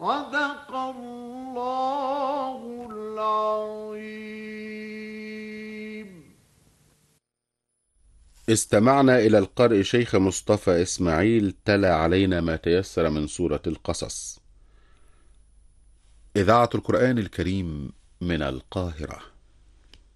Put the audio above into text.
صدق الله العظيم. استمعنا إلى القارئ شيخ مصطفى إسماعيل تلا علينا ما تيسر من سورة القصص. إذاعة القرآن الكريم من القاهرة.